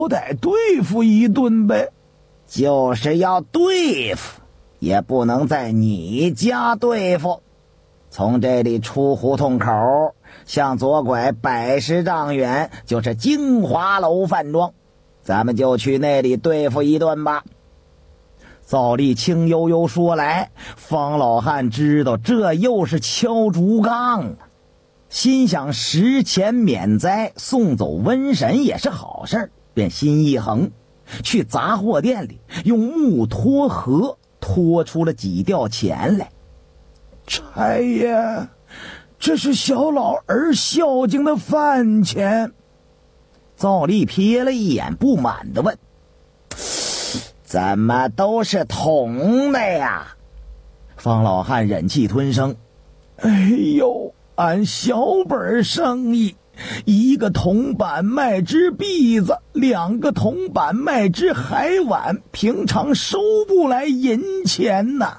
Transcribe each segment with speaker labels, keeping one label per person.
Speaker 1: 得对付一顿呗。
Speaker 2: 就是要对付，也不能在你家对付。从这里出胡同口，向左拐110丈远就是京华楼饭庄，咱们就去那里对付一顿吧。
Speaker 1: 赵丽轻悠悠说来，方老汉知道这又是敲竹杠啊，心想食钱免灾，送走瘟神也是好事，便心一横，去杂货店里用木托盒拖出了几吊钱来。差爷，这是小老儿孝敬的饭钱。
Speaker 2: 赵丽瞥了一眼，不满地问：怎么都是铜的呀？
Speaker 1: 方老汉忍气吞声：哎呦，俺小本生意，1个铜板卖只篦子，2个铜板卖只海碗，平常收不来银钱呐。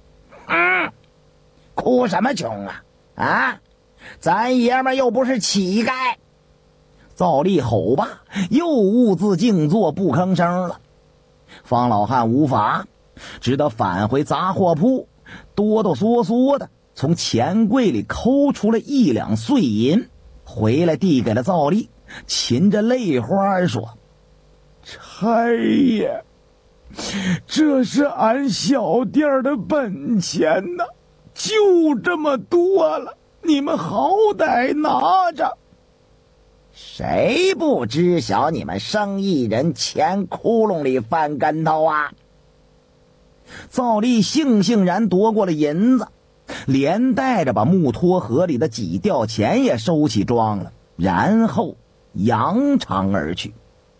Speaker 2: 哭什么穷啊？啊，咱爷们又不是乞丐。
Speaker 1: 赵丽吼罢，又兀自静坐不吭声了。方老汉无法，只得返回杂货铺，哆哆嗦嗦的从钱柜里抠出了1两碎银，回来递给了赵丽，噙着泪花说：差爷，这是俺小店的本钱呐，就这么多了，你们好歹拿着。
Speaker 2: 谁不知晓你们生意人钱窟窿里翻跟头啊？
Speaker 1: 赵丽悻悻然夺过了银子，连带着把木托盒里的几吊钱也收起装了，然后扬长而去。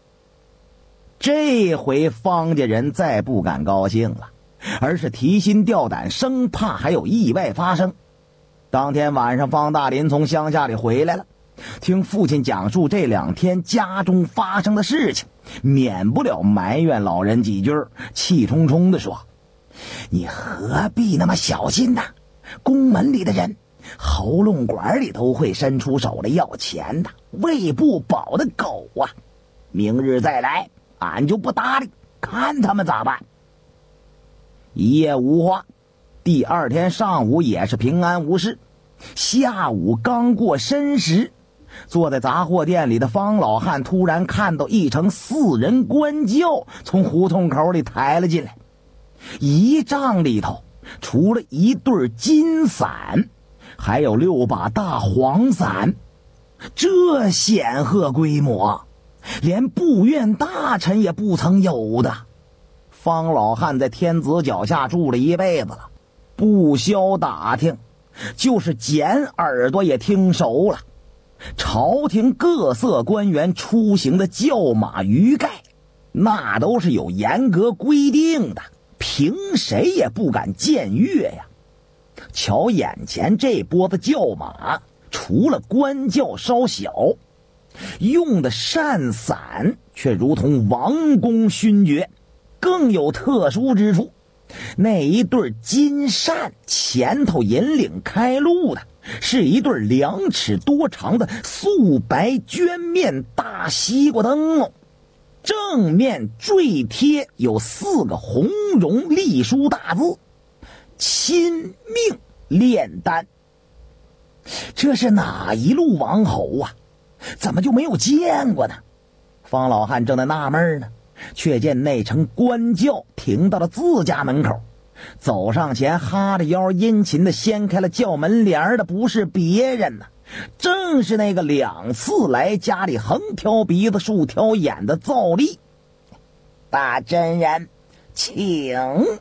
Speaker 1: 这回方家人再不敢高兴了，而是提心吊胆，生怕还有意外发生。当天晚上，方大林从乡下里回来了，听父亲讲述这2天家中发生的事情，免不了埋怨老人几句，气冲冲地说：你何必那么小心呢？宫门里的人喉咙管里都会伸出手来要钱的，喂不饱的狗啊！明日再来，俺就不搭理，看他们咋办。一夜无话，第2天上午也是平安无事。下午刚过申时，坐在杂货店里的方老汉突然看到一乘4人官轿从胡同口里抬了进来，仪仗里头除了1对金伞，还有6把大黄伞，这显赫规模，连部院大臣也不曾有的。方老汉在天子脚下住了一辈子了，不消打听，就是剪耳朵也听熟了。朝廷各色官员出行的轿马鱼盖，那都是有严格规定的，凭谁也不敢僭越呀。瞧眼前这波子轿马，除了官轿稍小，用的扇伞却如同王公勋爵，更有特殊之处。那一对金扇前头引领开路的，是一对2尺多长的素白绢面大西瓜灯笼，正面缀贴有4个红绒隶书大字：亲命炼丹。这是哪一路王侯啊？怎么就没有见过呢？方老汉正在纳闷呢，却见那乘官轿停到了自家门口，走上前哈着腰殷勤地掀开了轿门帘的不是别人呢，正是那个2次来家里横挑鼻子竖挑眼的赵丽。大真人请。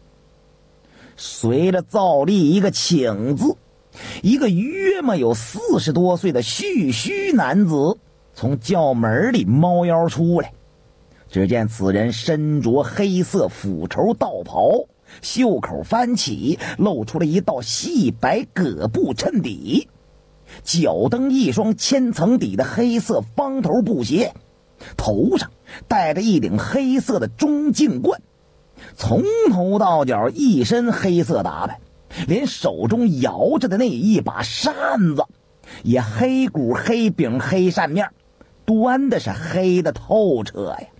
Speaker 1: 随着赵丽一个请字，一个约莫有40多岁的蓄须男子从轿门里猫腰出来。只见此人身着黑色腐绸道袍，袖口翻起，露出了一道细白葛布衬底，脚蹬一双千层底的黑色方头布鞋，头上戴着一顶黑色的中镜冠，从头到脚一身黑色打扮，连手中摇着的那一把扇子也黑骨黑柄黑扇面，端的是黑的透彻呀。